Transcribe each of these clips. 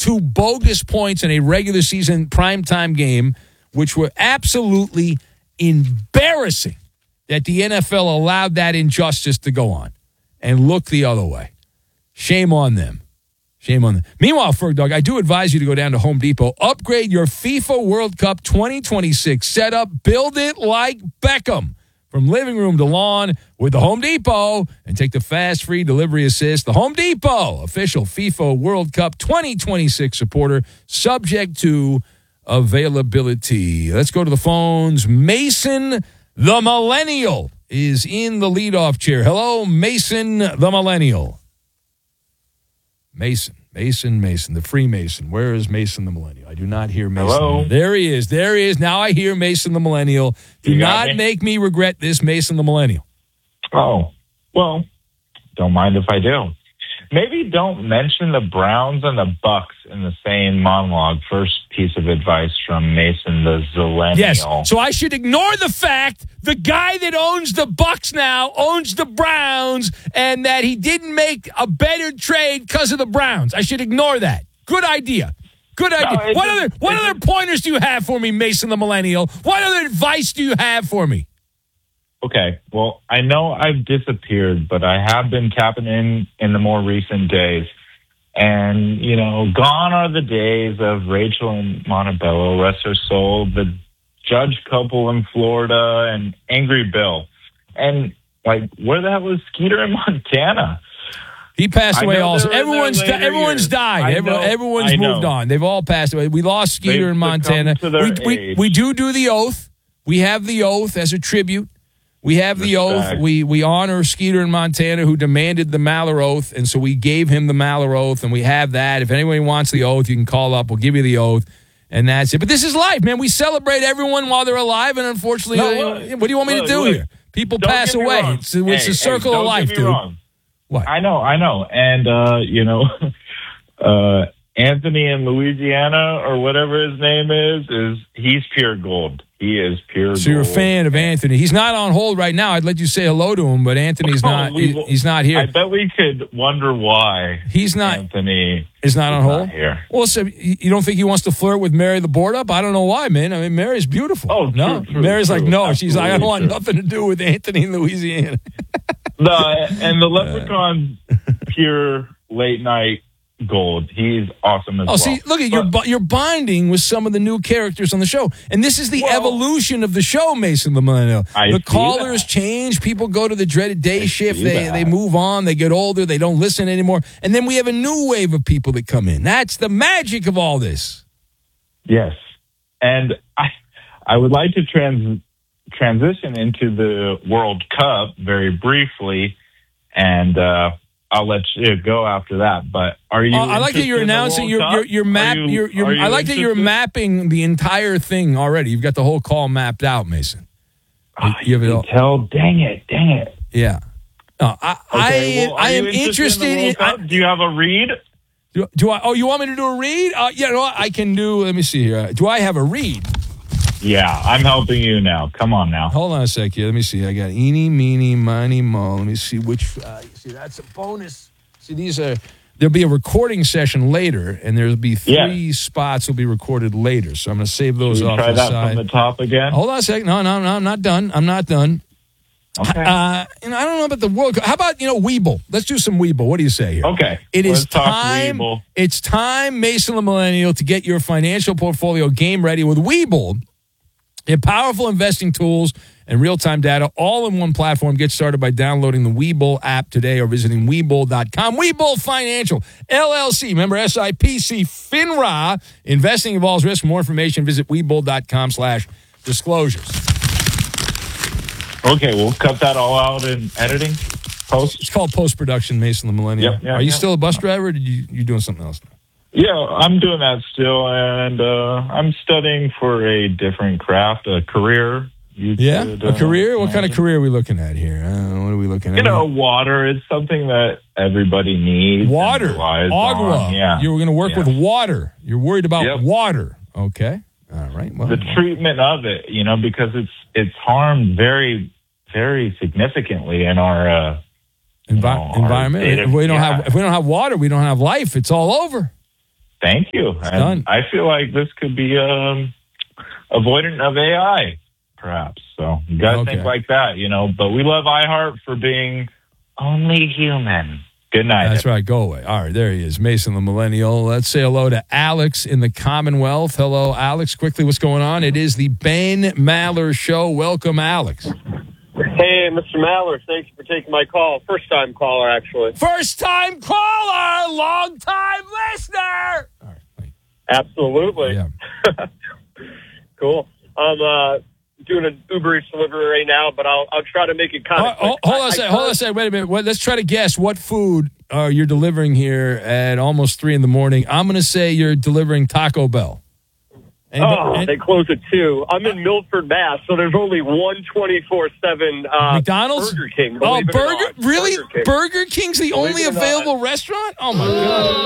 2 bogus points in a regular season primetime game, which were absolutely embarrassing that the NFL allowed that injustice to go on and look the other way. Shame on them. Shame on them. Meanwhile, Ferg Dog, I do advise you to go down to Home Depot, upgrade your FIFA World Cup 2026 setup, build it like Beckham. From living room to lawn with the Home Depot, and take the fast, free delivery assist. The Home Depot, official FIFA World Cup 2026 supporter, subject to availability. Let's go to the phones. Mason the Millennial is in the leadoff chair. Hello, Mason the Millennial. Mason, the Freemason. Where is Mason the Millennial? I do not hear Mason. Hello? There he is. Now I hear Mason the Millennial. Do not make me regret this, Mason the Millennial. Oh, well, don't mind if I do. Maybe don't mention the Browns and the Bucks in the same monologue. First piece of advice from Mason the Zillennial. Yes, so I should ignore the fact the guy that owns the Bucks now owns the Browns, and that he didn't make a better trade because of the Browns. I should ignore that. Good idea. Good idea. No, what other pointers do you have for me, Mason the Millennial? What other advice do you have for me? Okay, well, I know I've disappeared, but I have been tapping in the more recent days. And, gone are the days of Rachel and Montebello, rest her soul, the judge couple in Florida, and Angry Bill. And, where the hell is Skeeter in Montana? He passed away also. Everyone's died. Everyone's moved on. They've all passed away. We lost Skeeter in Montana. We do the oath. We have the oath as a tribute. We have the oath. We honor Skeeter in Montana, who demanded the Maller oath, and so we gave him the Maller oath, and we have that. If anyone wants the oath, you can call up. We'll give you the oath, and that's it. But this is life, man. We celebrate everyone while they're alive, and unfortunately, what do you want me to do here? People pass away. It's a circle of life, dude. Wrong. What? I know. And, Anthony in Louisiana, or whatever his name is he's pure gold. He is pure gold. So you're a fan of Anthony. He's not on hold right now. I'd let you say hello to him, but Anthony's not. He's not here. I bet we could wonder why Anthony is not on hold here. Well, so you don't think he wants to flirt with Mary the board up? I don't know why, man. I mean, Mary's beautiful. Oh, no, true, Mary's true. like, no. Absolutely She's like, I don't want nothing to do with Anthony in Louisiana. And the leprechaun, pure late night gold. He's awesome as well. See, look at you're binding with some of the new characters on the show, and this is the evolution of the show, Mason the Millennial. The callers change. People go to the dreaded day shift. They move on. They get older. They don't listen anymore, and then we have a new wave of people that come in. That's the magic of all this. Yes, and I would like to transition into the World Cup very briefly, and I'll let you go after that. But are you? I like that you're announcing your map. I like that you're mapping the entire thing already. You've got the whole call mapped out, Mason. You have it all. Dang it. Yeah. No, I am interested in. Do you have a read? Do I? Oh, you want me to do a read? I can do. Let me see here. Do I have a read? Yeah, I'm helping you now. Come on now. Hold on a sec here. Let me see. I got eeny, meeny, miny, mo. Let me see which. See, that's a bonus. See, there'll be a recording session later, and there'll be 3 spots will be recorded later. So I'm going to save those off to the side. Try that from the top again? Hold on a sec. No, I'm not done. I'm not done. Okay. I don't know about the World Cup. How about, Weeble? Let's do some Weeble. What do you say here? Okay. Let's time. Talk Weeble. It's time, Mason the Millennial, to get your financial portfolio game ready with Weeble. They have powerful investing tools and real-time data all in one platform. Get started by downloading the Webull app today or visiting Webull.com. Webull Financial, LLC, member SIPC, FINRA. Investing involves risk. For more information, visit Webull.com/disclosures. Okay, we'll cut that all out in editing, post. It's called post-production, Mason the Millennial. Yep, Are you still a bus driver, or you doing something else now? Yeah, I'm doing that still, and I'm studying for a different craft, a career. A career? What kind of career are we looking at here? What are we looking at? Water is something that everybody needs. Water. Agua. Yeah. You're going to work with water. You're worried about water. Okay. All right. Well, the treatment of it, because it's harmed very, very significantly in our environment. If we don't have water, we don't have life. It's all over. Thank you. And I feel like this could be avoidant of AI, perhaps. So you got to think like that, But we love iHeart for being only human. Good night. That's right. Go away. All right, there he is, Mason the Millennial. Let's say hello to Alex in the Commonwealth. Hello, Alex. Quickly, what's going on? It is the Ben Maller Show. Welcome, Alex. Hey, Mr. Maller. Thank you for taking my call. First-time caller, actually. First-time caller, long-time listener. All right. Absolutely. Yeah. Cool. I'm doing an Uber Eats delivery right now, but I'll try to make it kind of quick. Hold on a second. Wait a minute. Let's try to guess what food you're delivering here at almost 3 in the morning. I'm going to say you're delivering Taco Bell. They close at 2. I'm in Milford, Mass, so there's only one 24/7 McDonald's? Burger King. Burger? Really? Burger King. Burger King's the only available restaurant? Oh, my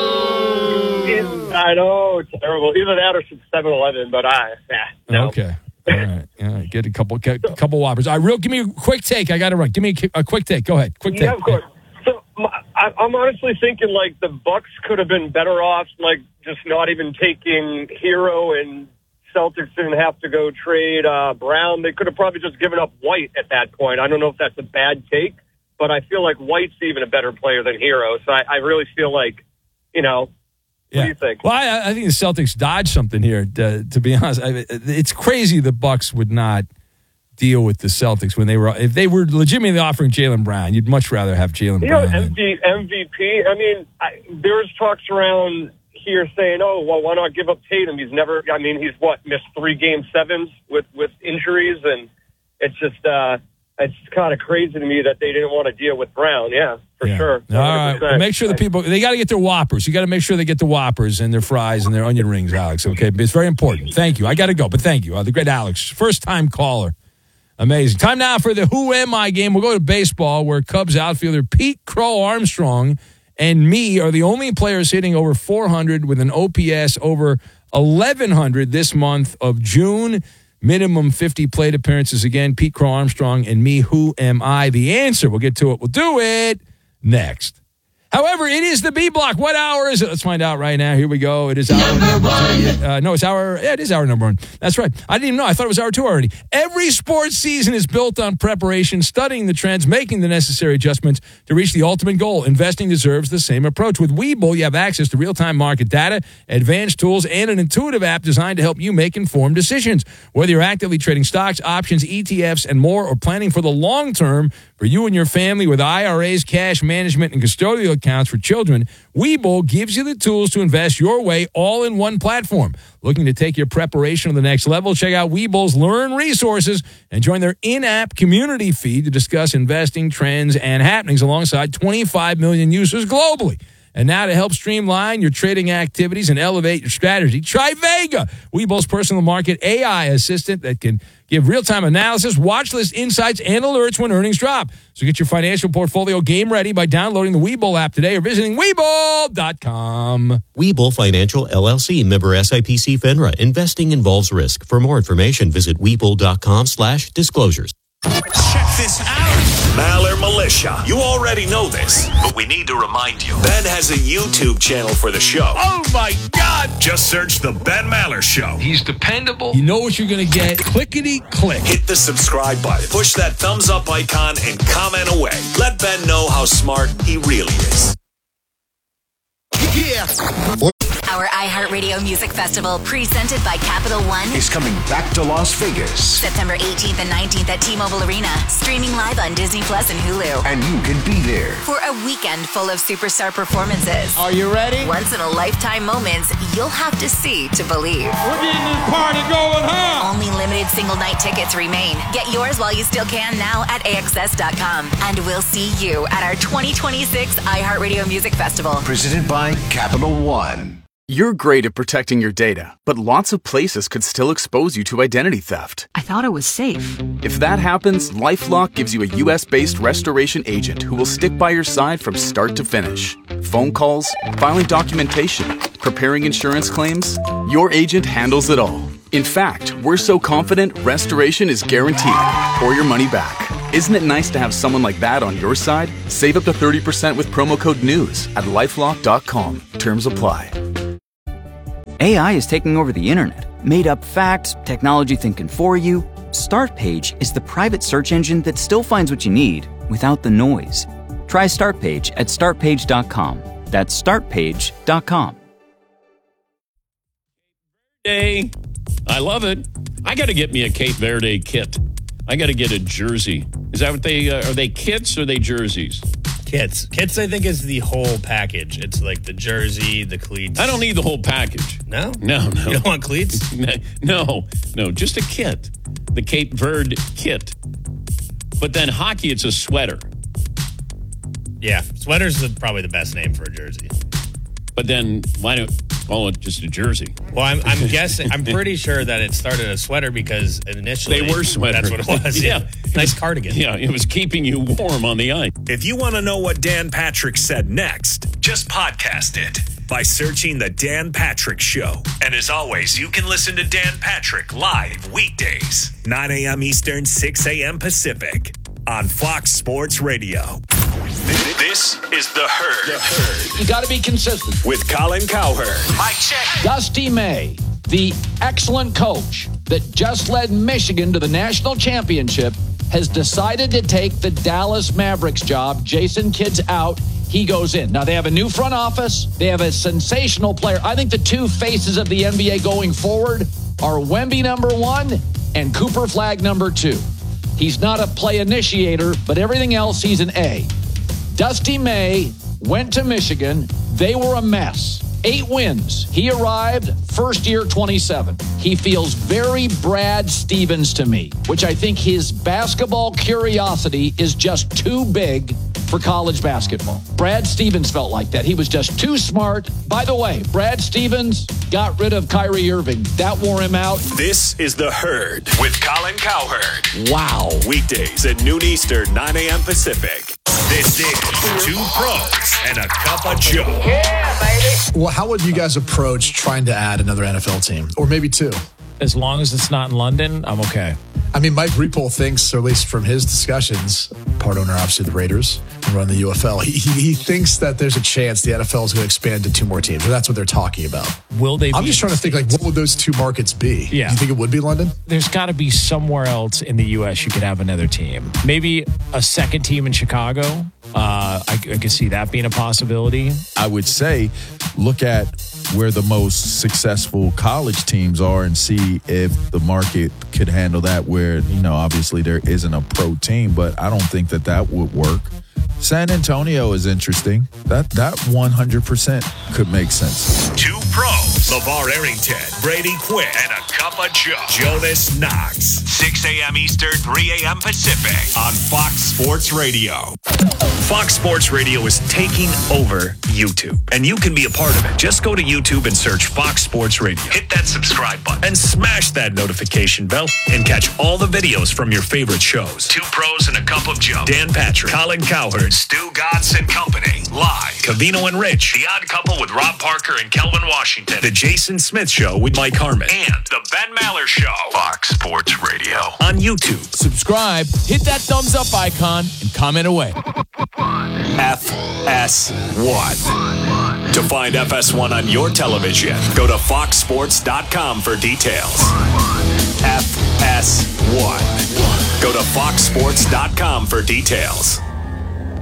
God. I know. It's terrible. Either that or some 7-Eleven, but no. Okay. All right. Get a couple Whoppers. All right, give me a quick take. I got to run. Give me a quick take. Go ahead. Quick take. Yeah, of course. So I'm honestly thinking, like, the Bucks could have been better off, like, just not even taking Hero, and Celtics didn't have to go trade Brown. They could have probably just given up White at that point. I don't know if that's a bad take, but I feel like White's even a better player than Hero. So I really feel like, What do you think? Well, I think the Celtics dodged something here, to be honest. It's crazy the Bucks would not deal with the Celtics if they were legitimately offering Jaylen Brown. You'd much rather have Jaylen Brown. MVP. I mean, there's talks around here saying, why not give up Tatum? He's missed 3 Game 7s with injuries, and it's just it's kind of crazy to me that they didn't want to deal with Brown. Yeah, for sure. 100%. All right. Well, make sure the people, they got to get their Whoppers. You got to make sure they get the Whoppers and their fries and their onion rings, Alex. Okay. It's very important. Thank you. I got to go, but thank you. The great Alex, first time caller. Amazing. Time now for the Who Am I game. We'll go to baseball, where Cubs outfielder Pete Crow Armstrong and me are the only players hitting over 400 with an OPS over 1,100 this month of June. Minimum 50 plate appearances. Again, Pete Crow Armstrong and me. Who am I? The answer. We'll get to it. We'll do it next. However, it is the B block. What hour is it? Let's find out right now. Here we go. It is hour number 1. It is hour number 1. That's right. I didn't even know. I thought it was hour 2 already. Every sports season is built on preparation, studying the trends, making the necessary adjustments to reach the ultimate goal. Investing deserves the same approach. With Webull, you have access to real-time market data, advanced tools, and an intuitive app designed to help you make informed decisions. Whether you're actively trading stocks, options, ETFs, and more, or planning for the long term for you and your family with IRAs, cash management, and custodial accounts for children, Webull gives you the tools to invest your way all in one platform. Looking to take your preparation to the next level? Check out Webull's Learn resources and join their in-app community feed to discuss investing trends and happenings alongside 25 million users globally. And now to help streamline your trading activities and elevate your strategy, try Vega, Webull's personal market AI assistant that can give real-time analysis, watch list insights, and alerts when earnings drop. So get your financial portfolio game ready by downloading the Webull app today or visiting Webull.com. Webull Financial, LLC, member SIPC FINRA. Investing involves risk. For more information, visit Webull.com/disclosures. Check this out. Maller Militia. You already know this, but we need to remind you. Ben has a YouTube channel for the show. Oh, my God. Just search The Ben Maller Show. He's dependable. You know what you're going to get. Clickety-click. Hit the subscribe button. Push that thumbs up icon and comment away. Let Ben know how smart he really is. Yeah. Our iHeartRadio Music Festival, presented by Capital One, is coming back to Las Vegas. September 18th and 19th at T-Mobile Arena, streaming live on Disney Plus and Hulu. And you can be there For a weekend full of superstar performances. Are you ready? Once-in-a-lifetime moments you'll have to see to believe. We're getting this party going, huh? Only limited single-night tickets remain. Get yours while you still can now at AXS.com. And we'll see you at our 2026 iHeartRadio Music Festival. Presented by Capital One. You're great at protecting your data, but lots of places could still expose you to identity theft. I thought it was safe. If that happens, LifeLock gives you a U.S.-based restoration agent who will stick by your side from start to finish. Phone calls, filing documentation, preparing insurance claims, your agent handles it all. In fact, we're so confident restoration is guaranteed or your money back. Isn't it nice to have someone like that on your side? Save up to 30% with promo code NEWS at LifeLock.com. Terms apply. AI is taking over the internet. Made up facts, technology thinking for you. Startpage is the private search engine that still finds what you need without the noise. Try Startpage at startpage.com. That's startpage.com. Hey, I love it. I got to get me a Cape Verde kit. I got to get a jersey. Is that what they are they kits or are they jerseys? Kits. Kits, I think, is the whole package. It's like the jersey, the cleats. I don't need the whole package. No? No. You don't want cleats? No, just a kit. The Cape Verde kit. But then hockey, it's a sweater. Yeah, sweater's probably the best name for a jersey. But then why don't call it just a jersey? Well, I'm guessing. I'm pretty sure that it started a sweater because initially they were sweaters. That's what it was. Yeah. Nice cardigan. Yeah, it was keeping you warm on the ice. If you want to know what Dan Patrick said next, just podcast it by searching The Dan Patrick Show. And as always, you can listen to Dan Patrick live weekdays, 9 a.m. Eastern, 6 a.m. Pacific on Fox Sports Radio. This is The Herd. You got to be consistent. With Colin Cowherd. Mike check. Dusty May, the excellent coach that just led Michigan to the national championship, has decided to take the Dallas Mavericks job. Jason Kidd's out. He goes in. Now, they have a new front office. They have a sensational player. I think the two faces of the NBA going forward are Wemby #1 and Cooper Flagg #2. He's not a play initiator, but everything else, he's an A. Dusty May went to Michigan. They were a mess. 8 wins. He arrived, first year 27. He feels very Brad Stevens to me, which I think his basketball curiosity is just too big for college basketball. Brad Stevens felt like that. He was just too smart. By the way, Brad Stevens got rid of Kyrie Irving. That wore him out. This is The Herd with Colin Cowherd. Wow. Weekdays at noon Eastern, 9 a.m. Pacific. This is 2 Pros and a Cup of Joe. Yeah, baby. Well, how would you guys approach trying to add another NFL team? Or maybe 2? As long as it's not in London, I'm okay. I mean, Mike Repole thinks, or at least from his discussions, part owner, obviously, the Raiders, and run the UFL, he thinks that there's a chance the NFL is going to expand to 2 more teams, or that's what they're talking about. Will they? I'm just trying to think, like, what would those 2 markets be? Yeah. Do you think it would be London? There's got to be somewhere else in the U.S. you could have another team. Maybe a second team in Chicago. I could see that being a possibility. I would say look at where the most successful college teams are and see if the market could handle that, where, obviously there isn't a pro team, but I don't think that would work. San Antonio is interesting. That 100% could make sense. 2 Pros, LeVar Arrington, Brady Quinn, and a Cup of Joe, Jonas Knox. 6 a.m. Eastern, 3 a.m. Pacific on Fox Sports Radio. Fox Sports Radio is taking over YouTube, and you can be a part of it. Just go to YouTube and search Fox Sports Radio. Hit that subscribe button and smash that notification bell and catch all the videos from your favorite shows. 2 Pros and a Cup of Joe. Dan Patrick, Colin Cowherd, Stu Godson Company. Live. Covino and Rich. The Odd Couple with Rob Parker and Kelvin Washington. The Jason Smith Show with Mike Harmon. And The Ben Maller Show. Fox Sports Radio. On YouTube. Subscribe, hit that thumbs up icon, and comment away. FS1. To find FS1 on your television, go to foxsports.com for details. FS1. Go to foxsports.com for details.